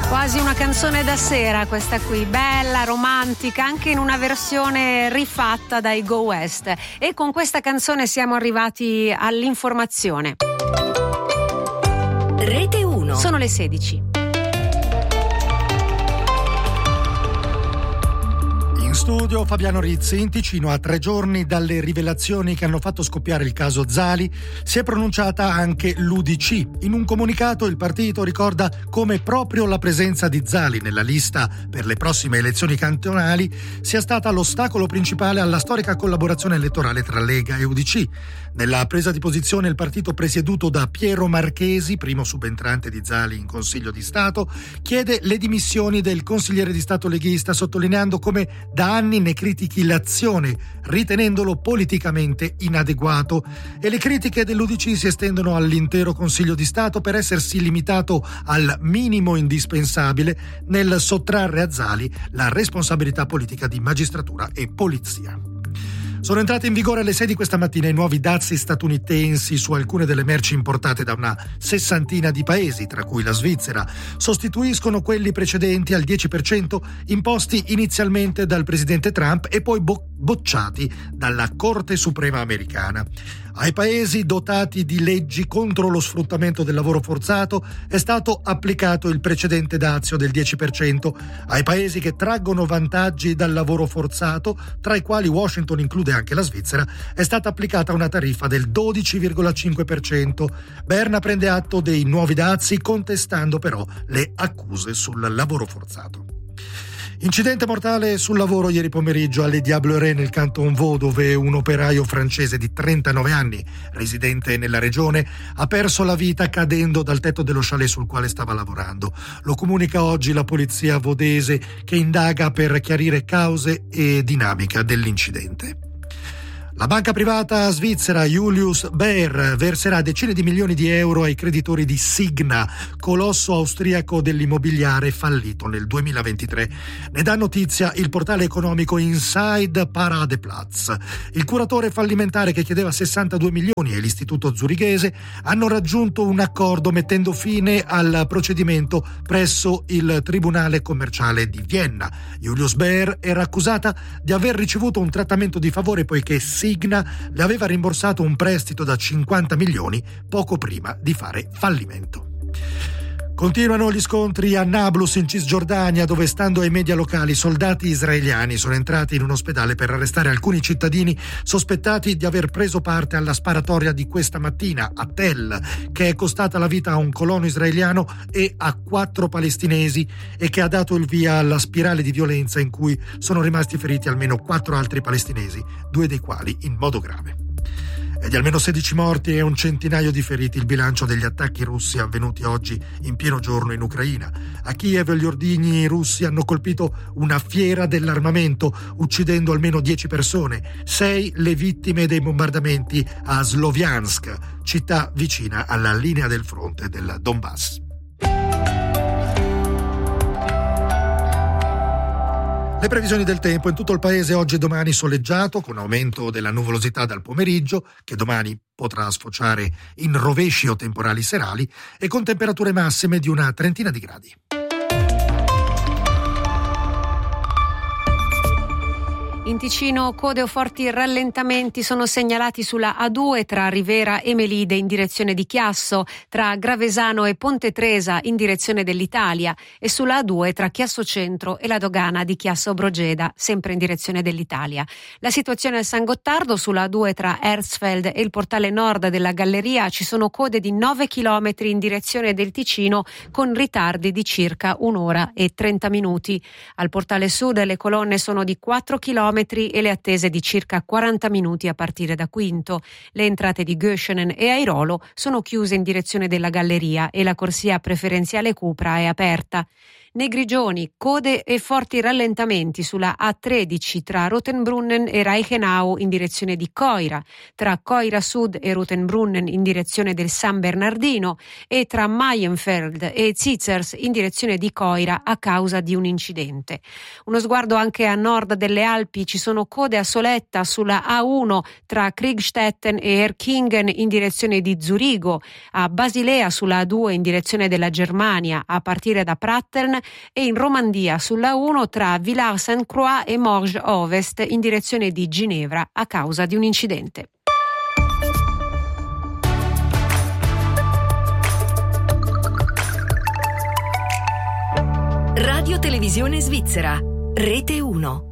Quasi una canzone da sera questa qui, bella, romantica, anche in una versione rifatta dai Go West. E con questa canzone siamo arrivati all'informazione. Rete 1. Sono le 16. In studio Fabiano Rizzi. In Ticino, a 3 giorni dalle rivelazioni che hanno fatto scoppiare il caso Zali, si è pronunciata anche l'UDC. In un comunicato il partito ricorda come proprio la presenza di Zali nella lista per le prossime elezioni cantonali sia stata l'ostacolo principale alla storica collaborazione elettorale tra Lega e UDC. Nella presa di posizione il partito presieduto da Piero Marchesi, primo subentrante di Zali in Consiglio di Stato, chiede le dimissioni del consigliere di Stato leghista, sottolineando come da anni ne critichi l'azione, ritenendolo politicamente inadeguato, e le critiche dell'UDC si estendono all'intero Consiglio di Stato per essersi limitato al minimo indispensabile nel sottrarre a Zali la responsabilità politica di magistratura e polizia. Sono entrati in vigore alle 6 di questa mattina i nuovi dazi statunitensi su alcune delle merci importate da una 60ina di paesi, tra cui la Svizzera. Sostituiscono quelli precedenti al 10% imposti inizialmente dal presidente Trump e poi bocciati dalla Corte Suprema americana. Ai paesi dotati di leggi contro lo sfruttamento del lavoro forzato è stato applicato il precedente dazio del 10%. Ai paesi che traggono vantaggi dal lavoro forzato, tra i quali Washington include anche la Svizzera, è stata applicata una tariffa del 12,5%. Berna prende atto dei nuovi dazi, contestando però le accuse sul lavoro forzato. Incidente mortale sul lavoro ieri pomeriggio alle Diablerets nel Canton Vaud, dove un operaio francese di 39 anni, residente nella regione, ha perso la vita cadendo dal tetto dello chalet sul quale stava lavorando. Lo comunica oggi la polizia vaudese, che indaga per chiarire cause e dinamica dell'incidente. La banca privata svizzera Julius Baer verserà decine di milioni di euro ai creditori di Signa, colosso austriaco dell'immobiliare fallito nel 2023. Ne dà notizia il portale economico Inside Paradeplatz. Il curatore fallimentare, che chiedeva 62 milioni, e l'istituto zurighese hanno raggiunto un accordo mettendo fine al procedimento presso il Tribunale commerciale di Vienna. Julius Baer era accusata di aver ricevuto un trattamento di favore poiché Signa le aveva rimborsato un prestito da 50 milioni poco prima di fare fallimento. Continuano gli scontri a Nablus in Cisgiordania, dove, stando ai media locali, soldati israeliani sono entrati in un ospedale per arrestare alcuni cittadini sospettati di aver preso parte alla sparatoria di questa mattina a Tel, che è costata la vita a un colono israeliano e a 4 palestinesi e che ha dato il via alla spirale di violenza in cui sono rimasti feriti almeno 4 altri palestinesi, 2 dei quali in modo grave. È di almeno 16 morti e un centinaio di feriti il bilancio degli attacchi russi avvenuti oggi in pieno giorno in Ucraina. A Kiev gli ordigni russi hanno colpito una fiera dell'armamento, uccidendo almeno 10 persone, 6 le vittime dei bombardamenti a Sloviansk, città vicina alla linea del fronte del Donbass. Le previsioni del tempo: in tutto il paese oggi e domani soleggiato, con aumento della nuvolosità dal pomeriggio, che domani potrà sfociare in rovesci o temporali serali, e con temperature massime di una trentina di gradi. In Ticino code o forti rallentamenti sono segnalati sulla A2 tra Rivera e Melide in direzione di Chiasso, tra Gravesano e Ponte Tresa in direzione dell'Italia, e sulla A2 tra Chiasso Centro e la dogana di Chiasso Brogeda, sempre in direzione dell'Italia. La situazione a San Gottardo: sulla A2 tra Hersfeld e il portale nord della Galleria ci sono code di 9 km in direzione del Ticino, con ritardi di circa 1 ora e 30 minuti. Al portale sud le colonne sono di 4 km e le attese di circa 40 minuti a partire da Quinto. Le entrate di Göschenen e Airolo sono chiuse in direzione della Galleria e la corsia preferenziale Cupra è aperta. Nei Grigioni, code e forti rallentamenti sulla A13 tra Rotenbrunnen e Reichenau in direzione di Coira, tra Coira Sud e Rotenbrunnen in direzione del San Bernardino e tra Mayenfeld e Zizers in direzione di Coira a causa di un incidente. Uno sguardo anche a nord delle Alpi, ci sono code a Soletta sulla A1 tra Kriegstetten e Erkingen in direzione di Zurigo, a Basilea sulla A2 in direzione della Germania a partire da Prattern e in Romandia sulla 1 tra Villars-Sainte-Croix e Morges Ovest in direzione di Ginevra a causa di un incidente. Radio Televisione Svizzera, Rete 1.